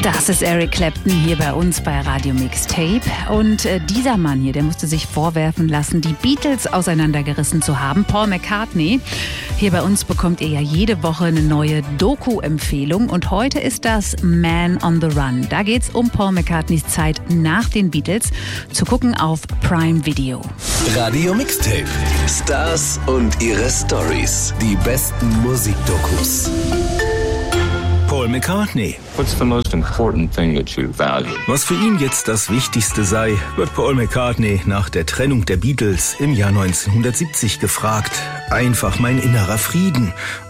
Das ist Eric Clapton hier bei uns bei Radio Mixtape. Und dieser Mann hier, der musste sich vorwerfen lassen, die Beatles auseinandergerissen zu haben. Paul McCartney. Hier bei uns bekommt ihr ja jede Woche eine neue Doku-Empfehlung. Und heute ist das Man on the Run. Da geht's um Paul McCartneys Zeit nach den Beatles. Zu gucken auf Prime Video. Radio Mixtape. Stars und ihre Stories. Die besten Musikdokus. Paul McCartney. What's the most important thing that you value? Was für ihn jetzt das Wichtigste sei, wird Paul McCartney nach der Trennung der Beatles im Jahr 1970 gefragt. Einfach mein innerer Frieden,